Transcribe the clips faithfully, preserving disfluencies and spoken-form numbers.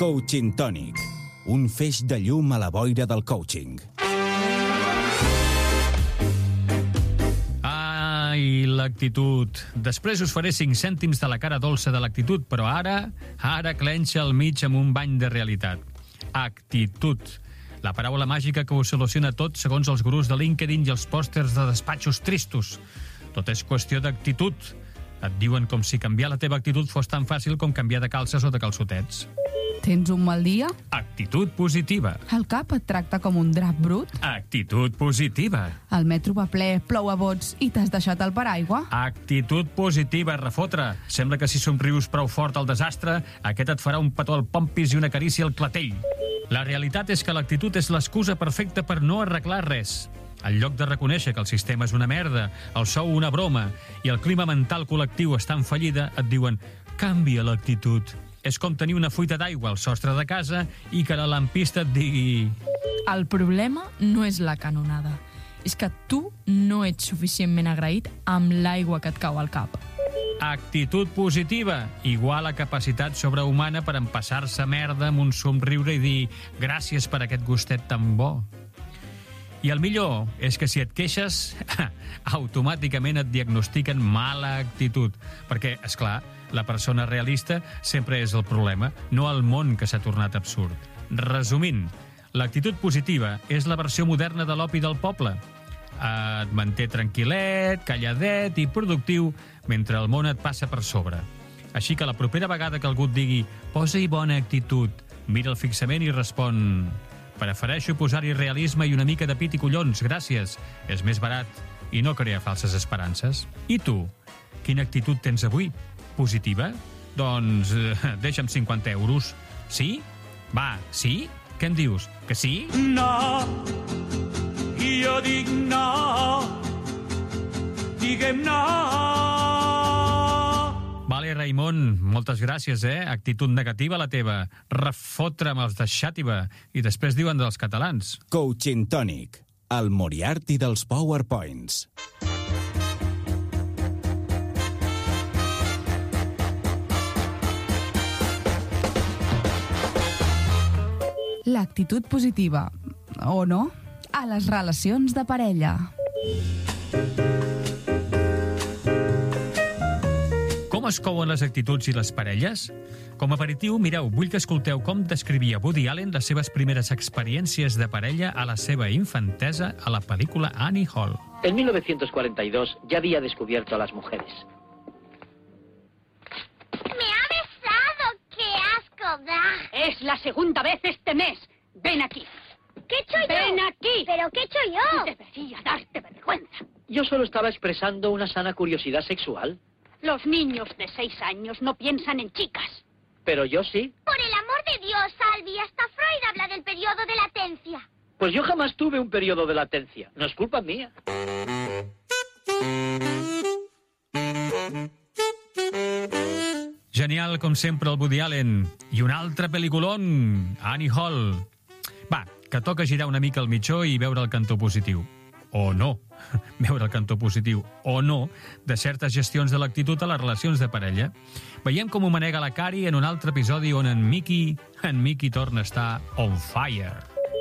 Coaching Tònic, un feix de llum a la boira del coaching. Ai, l'actitud. Després us faré cinc cèntims de la cara dolça de l'actitud, però ara, ara clenxa al mig amb un bany de realitat. Actitud. La paraula màgica que ho soluciona tot segons els gurus de LinkedIn i els pòsters de despatxos tristos. Tot és qüestió d'actitud. Et diuen com si canviar la teva actitud fos tan fàcil com canviar de calces o de calçotets. Tens un mal dia? Actitud positiva. El cap et tracta com un drap brut? Actitud positiva. El metro va ple, plou a bots i t'has deixat el paraigua? Actitud positiva, refotre. Sembla que si somrius prou fort al desastre, aquest et farà un petó al pompis i una carícia al clatell. La realitat és que l'actitud és l'excusa perfecta per no arreglar res. En lloc de reconèixer que el sistema és una merda, el sou una broma i el clima mental col·lectiu està en fallida, et diuen canvia l'actitud. És com tenir una fuita d'aigua al sostre de casa i que la lampista et digui... El problema no és la canonada. És que tu no ets suficientment agraït amb l'aigua que et cau al cap. Actitud positiva, igual a capacitat sobrehumana per empassar-se merda amb un somriure i dir gràcies per aquest gustet tan bo. I el millor és que si et queixes, automàticament et diagnostiquen mala actitud. Perquè, és clar, la persona realista sempre és el problema, no el món que s'ha tornat absurd. Resumint, l'actitud positiva és la versió moderna de l'opi del poble. Et manté tranquil·let, calladet i productiu mentre el món et passa per sobre. Així que la propera vegada que algú et digui posa-hi bona actitud, mira'l fixament i respon... Prefereixo posar-hi realisme i una mica de pit i collons, gràcies. És més barat i no crea falses esperances. I tu? Quina actitud tens avui? Positiva? Doncs eh, deixa'm cinquanta euros. Sí? Va, sí? Què em dius? Que sí? No, jo dic no, diguem no. Vale, Raimon, moltes gràcies, eh? Actitud negativa la teva. Refotre amb els de Xàtiva. I després diuen dels catalans. Coaching Tònic, el Moriarty dels PowerPoints. L'actitud positiva, o no, a les relacions de parella. Com es couen les actituds i les parelles? Com a aperitiu, mireu, vull que escolteu com descrivia Woody Allen les seves primeres experiències de parella a la seva infantesa a la pel·lícula Annie Hall. En mil novecientos cuarenta y dos ya había descubierto a las mujeres. ¡Me ha besado! ¡Qué asco da! Es la segunda vez este mes. Ven aquí. ¿Qué he hecho yo? ¡Ven aquí! ¿Pero qué he hecho yo? Debería darte vergüenza. Yo solo estaba expresando una sana curiosidad sexual. Los niños de seis años no piensan en chicas. Pero yo sí. Por el amor de Dios, Albi, hasta Freud habla del periodo de latencia. Pues yo jamás tuve un periodo de latencia. No es culpa mía. Genial, com sempre, el Woody Allen. I un altre pel·lículon, Annie Hall. Va, que toca girar una mica el mitjó i veure el cantó positiu. O no, veure el cantó positiu, o no, de certes gestions de l'actitud a les relacions de parella. Veiem com ho manega la Cari en un altre episodi on en Mickey, en Mickey torna a estar on fire.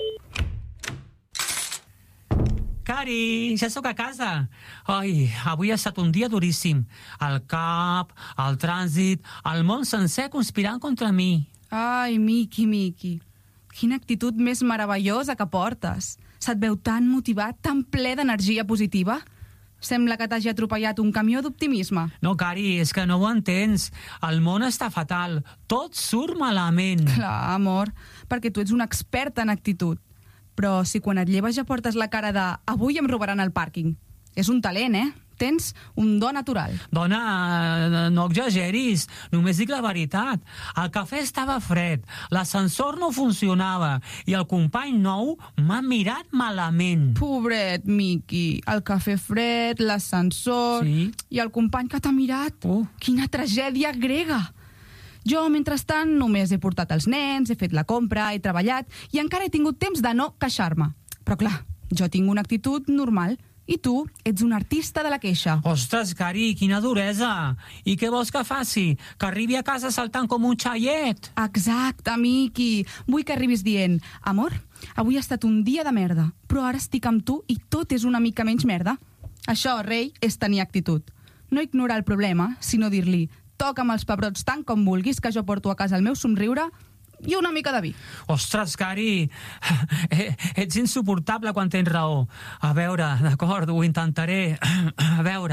Cari, ja sóc a casa. Ai, avui ha estat un dia duríssim. El cap, el trànsit, el món sencer conspirant contra mi. Ai, Miqui, Miqui, quina actitud més meravellosa que portes. Se't veu tan motivat, tan ple d'energia positiva? Sembla que t'hagi atropellat un camió d'optimisme. No, Cari, és que no ho entens. El món està fatal. Tot surt malament. Clar, amor, perquè tu ets un expert en actitud. Però si quan et lleves ja portes la cara de avui em robaran al pàrquing. És un talent, eh? Tens un do natural. Dona, no exageris, només dic la veritat. El cafè estava fred, l'ascensor no funcionava i el company nou m'ha mirat malament. Pobret, Miqui, el cafè fred, l'ascensor... Sí? I el company que t'ha mirat. Oh. Quina tragèdia grega! Jo, mentrestant, només he portat els nens, he fet la compra, he treballat i encara he tingut temps de no queixar-me. Però clar, jo tinc una actitud normal I tu ets un artista de la queixa. Ostres, Cari, quina duresa! I què vols que faci? Que arribi a casa saltant com un xaiet? Exacte, Miqui. Vull que arribis dient: amor, avui ha estat un dia de merda, però ara estic amb tu i tot és una mica menys merda. Això, rei, és tenir actitud. No ignorar el problema, sinó dir-li: toca'm els pebrots tant com vulguis, que jo porto a casa el meu somriure i una mica de vi. Ostres, Cari, ets insuportable quan tens raó. A veure, d'acord, ho intentaré. A veure...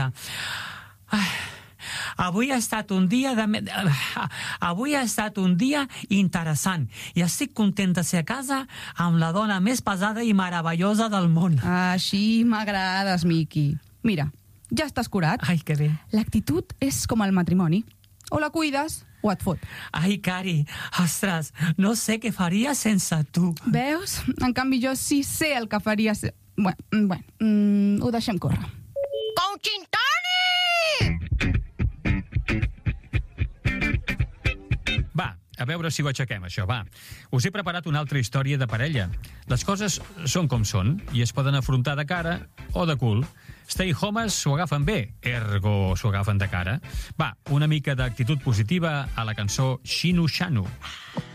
Avui ha estat un dia de... Avui ha estat un dia interessant i estic content de ser a casa amb la dona més pesada i meravellosa del món. Així m'agrades, Miqui. Mira, ja estàs curat. Ai, que bé. L'actitud és com el matrimoni. O la cuides o et fot. Ai, Cari, ostres, no sé què faria sense tu. Veus? En canvi, jo sí sé el que faria... Se... Bé, bé, mm, ho deixem córrer. Coaching Toni! Va, a veure si ho aixequem, això, va. Us he preparat una altra història de parella. Les coses són com són i es poden afrontar de cara o de cul. Stay homes s'ho agafen bé, ergo s'ho agafen de cara. Va, una mica d'actitud positiva a la cançó Xinu Xanu.